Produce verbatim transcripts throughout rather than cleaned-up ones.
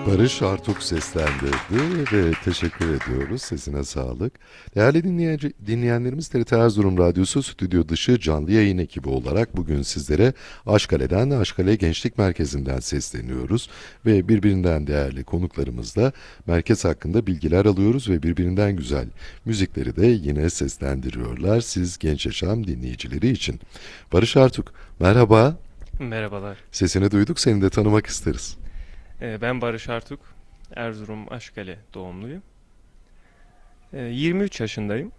Barış Artuk seslendirdi ve teşekkür ediyoruz. Sesine sağlık. Değerli dinleyici, dinleyenlerimiz T R T Erzurum Radyosu stüdyo dışı canlı yayın ekibi olarak bugün sizlere Aşkale'den, Aşkale Gençlik Merkezi'nden sesleniyoruz. Ve birbirinden değerli konuklarımızla merkez hakkında bilgiler alıyoruz ve birbirinden güzel müzikleri de yine seslendiriyorlar siz Genç Yaşam dinleyicileri için. Barış Artuk, merhaba. Merhabalar. Sesini duyduk, seni de tanımak isteriz. Ee, Ben Barış Artuk, Erzurum Aşkale doğumluyum. Ee, yirmi üç yaşındayım.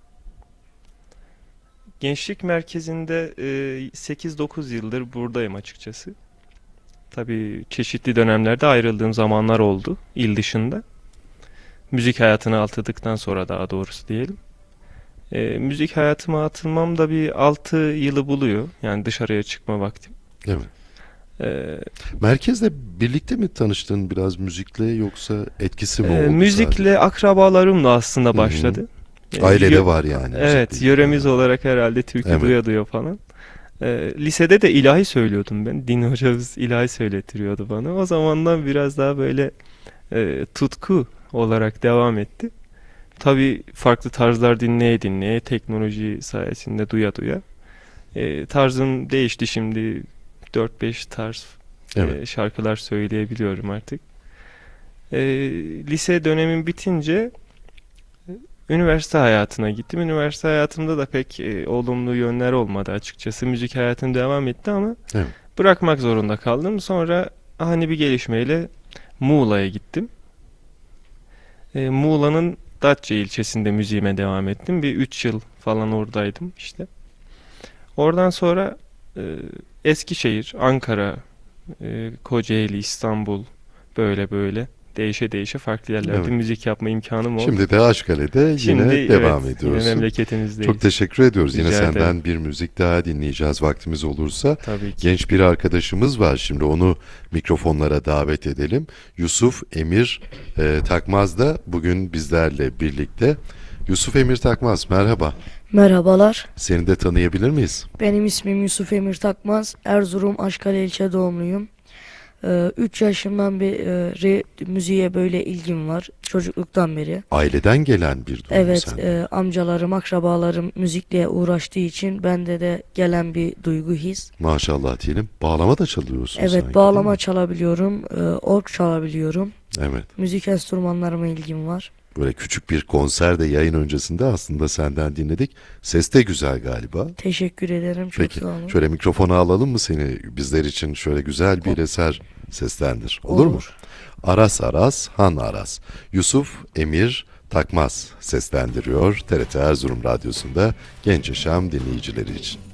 Gençlik merkezinde e, sekiz dokuz yıldır buradayım açıkçası. Tabii çeşitli dönemlerde ayrıldığım zamanlar oldu il dışında. Müzik hayatına atıldıktan sonra daha doğrusu diyelim. Ee, müzik hayatıma atılmam da bir altı yılı buluyor. Yani dışarıya çıkma vaktim. Evet. Ee, Merkezle birlikte mi tanıştın biraz müzikle yoksa etkisi mi e, oldu Müzikle sadece? akrabalarımla aslında Hı hı. başladı. Ee, Ailede yö- var yani Evet, müzikle yöremiz ilgili. olarak herhalde türkü Evet. duya duya falan. Ee, lisede de ilahi söylüyordum ben. Din hocamız ilahi söylettiriyordu bana. O zamandan biraz daha böyle e, tutku olarak devam etti. Tabii farklı tarzlar dinleye dinleye, teknoloji sayesinde duya duya. E, tarzım değişti şimdi. Dört beş tarz Evet. e, şarkılar söyleyebiliyorum artık. E, Lise dönemim bitince üniversite hayatına gittim. Üniversite hayatımda da pek e, olumlu yönler olmadı açıkçası. Müzik hayatım devam etti ama Evet. bırakmak zorunda kaldım. Sonra ani bir gelişmeyle Muğla'ya gittim. E, Muğla'nın Datça ilçesinde müziğime devam ettim. Bir üç yıl falan oradaydım işte. Oradan sonra e, Eskişehir, Ankara, e, Kocaeli, İstanbul böyle böyle değişe değişe farklı yerlerde Evet. müzik yapma imkanım oldu. Şimdi de Aşkale'de yine Şimdi evet, devam yine ediyorsun. memleketimizdeyiz. Çok teşekkür ediyoruz. Yine Rica senden ederim. bir müzik daha dinleyeceğiz vaktimiz olursa. Tabii ki. Genç bir arkadaşımız var. Şimdi onu mikrofonlara davet edelim. Yusuf Emir e, Takmaz da bugün bizlerle birlikte. Yusuf Emir Takmaz, merhaba. Merhabalar, Seni de tanıyabilir miyiz? benim ismim Yusuf Emir Takmaz, Erzurum Aşkale ilçe doğumluyum. üç yaşımdan beri müziğe böyle ilgim var, çocukluktan beri. Aileden gelen bir durum Evet, sende. e, amcalarım, akrabalarım müzikle uğraştığı için bende de gelen bir duygu, his. Maşallah diyelim. Bağlama da çalıyorsun sanki, Evet, değil bağlama mi? çalabiliyorum, e, org çalabiliyorum. Evet. Müzik enstrümanlarıma ilgim var. Böyle küçük bir konserde yayın öncesinde aslında senden dinledik. Ses de güzel galiba. Teşekkür ederim, çok Peki sağ olun. şöyle mikrofona alalım mı seni? Bizler için şöyle güzel bir eser seslendir. Olur mu? Olur. Aras Aras Han Aras. Yusuf Emir Takmaz seslendiriyor T R T Erzurum Radyosu'nda Genç Yaşam dinleyicileri için.